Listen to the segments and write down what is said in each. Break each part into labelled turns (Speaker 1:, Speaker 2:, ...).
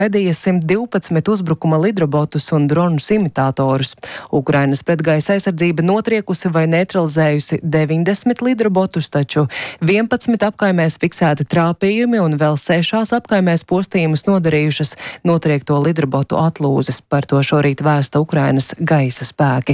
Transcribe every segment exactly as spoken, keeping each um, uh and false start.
Speaker 1: Gaidīja simt divpadsmit uzbrukuma lidrobotus un dronus imitatorus. Ukrainas pretgaisa aizsardzība notriekusi vai neutralizējusi deviņdesmit lidrobotus, taču vienpadsmit apkaimēs fiksēti trāpījumi un vēl sešās apkaimēs postījumus nodarījušas notriekto lidrobotu atlūzes. Par to šorīt vēsta Ukrainas gaisa spēki.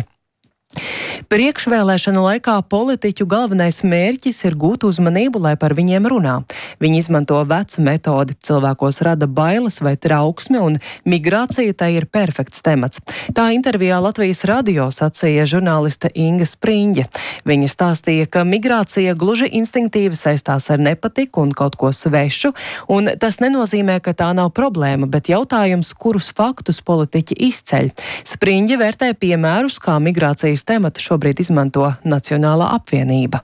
Speaker 1: Priekšvēlēšanu laikā politiķu galvenais mērķis ir gūt uzmanību, lai par viņiem runā. Viņi izmanto vecu metodi, cilvēkos rada bailes vai trauksmi, un migrācija tai ir perfekts temats. Tā intervijā Latvijas radio sacīja žurnāliste Inga Spriņģe. Viņa stāstīja, ka migrācija gluži instinktīvi saistās ar nepatiku un kaut ko svešu, un tas nenozīmē, ka tā nav problēma, bet jautājums, kurus faktus politiķi izceļ. Spriņģe vērtē piemērus, kā migrācijas tematu šobrīd izmanto Nacionālā apvienība.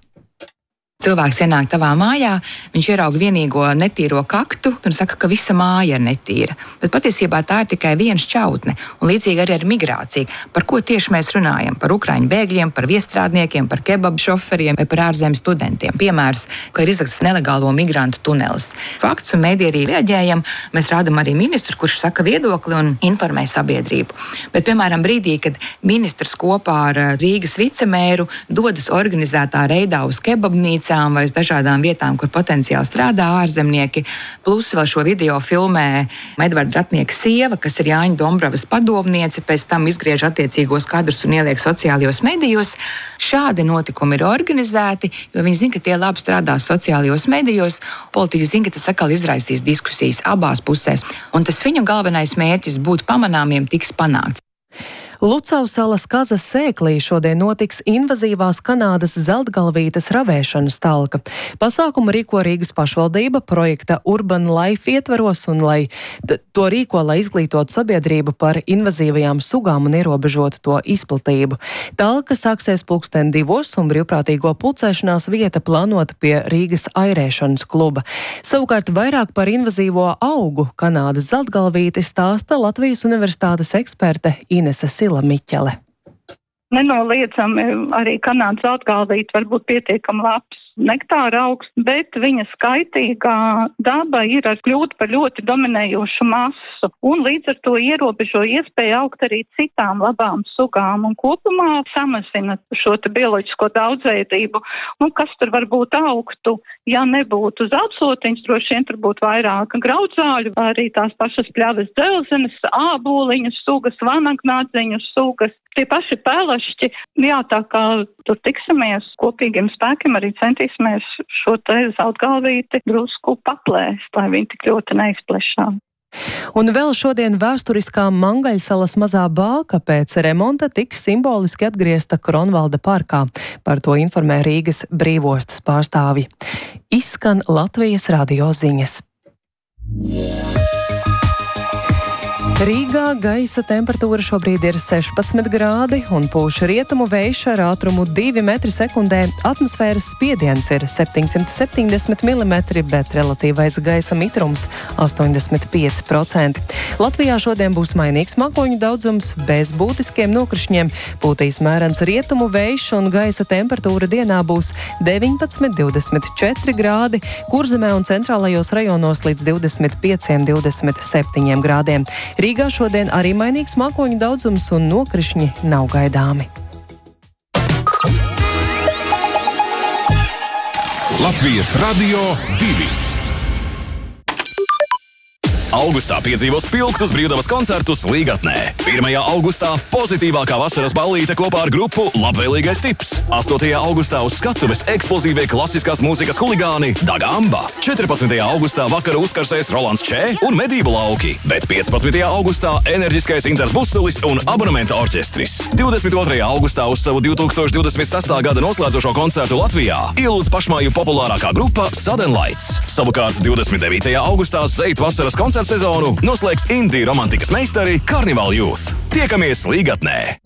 Speaker 2: Cilvēks ienāk tavā mājā, viņš ierauga vienīgo netīro kaktu un saka, ka visa māja ir netīra. Bet patiesībā tā ir tikai viena šķautne, un līdzīgi arī ar migrāciju. Par ko tieši mēs runājam? Par ukraiņu bēgļiem, par viestrādniekiem, par kebabu šoferiem vai par ārzemju studentiem. Piemērs, ka ir izraksts nelegālo migrantu tunelis. Fakts un mēdī arī reaģējam. Mēs rādam arī ministru, kurš saka viedokli un informē sabiedrību. Bet, piemēram, brīdī, kad ministrs kopā ar Rīgas vicemēru dodas organizētā reidā uz kebabnīcu vai uz dažādām vietām, kur potenciāli strādā ārzemnieki. Plus vēl šo video filmē Edvarda Ratnieka sieva, kas ir Jāņa Dombravas padomniece, pēc tam izgriež attiecīgos kadrus un ieliek sociālajos medijos. Šādi notikumi ir organizēti, jo viņi zina, ka tie labi strādā sociālajos medijos. Politiķi zina, ka tas atkal izraisīs diskusijas abās pusēs. Un tas viņu galvenais mērķis būt pamanāmiem tiks panākts.
Speaker 1: Lucavsalas kazas sēklī šodien notiks invazīvās Kanādas zeltgalvītes ravēšanas talka. Pasākumu rīko Rīgas pašvaldība projekta Urban Life ietvaros un lai to rīko, lai izglītotu sabiedrību par invazīvajām sugām un ierobežotu to izplatību. Talka sāksies pulksten divos un brīvprātīgo pulcēšanās vieta plānota pie Rīgas airēšanas kluba. Savukārt vairāk par invazīvo augu Kanādas zeltgalvīti stāsta Latvijas Universitātes eksperte Inese Sila Miķele.
Speaker 3: Nenoliedzami arī Kanādas zeltgalvīte var būt pietiekami labs nektāra augs, bet viņa skaitīgā daba ir ar kļūt par ļoti dominējošu masu un līdz ar to ierobežo iespēju augt arī citām labām sugām un kopumā samazina šo te bioloģisko daudzveidību. Un kas tur varbūt augtu, ja nebūtu zeltsotiņš, droši vien tur būtu vairāk graudzāļu, arī tās pašas pļavas dzelzenes, āboliņu sugas, vanagnādziņu sugas, tie paši pelašķi. Jā, tā kā tur tiksimies kopīgiem spēkiem arī centīsimies šo te zeltgalvīti drusku paplēst, lai viņi tik ļoti neizplešās.
Speaker 1: Un vēl šodien vēsturiskā Mangaļsalas mazā bāka pēc remonta tiks simboliski atgriezta Kronvalda parkā. Par to informē Rīgas brīvostas pārstāvji. Izskan Latvijas radio ziņas. Rīgā gaisa temperatūra šobrīd ir sešpadsmit grādi un pūš rietumu vējš ar ātrumu divi metri sekundē. Atmosfēras spiediens ir septiņsimt septiņdesmit milimetri, bet relatīvais gaisa mitrums astoņdesmit pieci procenti. Latvijā šodien būs mainīgs mākoņu daudzums bez būtiskiem nokrišņiem. Pūtīs mērens rietumu vējš un gaisa temperatūra dienā būs deviņpadsmit, divdesmit četri grādi, Kurzemē un centrālajos rajonos līdz divdesmit pieci, divdesmit septiņi grādiem. Rīgā šodien arī mainīgs mākoņu daudzums un nokrišņi nav gaidāmi.
Speaker 4: Latvijas radio divi. Augustā piedzīvo spilgtus brīvdabas koncertus Līgatnē. pirmajā augustā pozitīvākā vasaras ballīte kopā ar grupu Labvēlīgais tips. astotajā augustā uz skatuves eksplozīvie klasiskās mūzikas huligāni Dagamba. četrpadsmitajā augustā vakaru uzkarsēs Rolands Čē un Medību lauki, bet piecpadsmitajā augustā enerģiskais Intars Busulis un abonementa orķestris. divdesmit otrajā augustā uz savu divi tūkstoši divdesmit sestā gada noslēdzošo koncertu Latvijā ielūdz pašmāju populārākā grupa Sudden Lights. Savukārt divdesmit devītajā augustā Zeit vasaras koncertu sezonu noslēgs indiju romantikas meistari Carnival Youth. Tiekamies Līgatnē!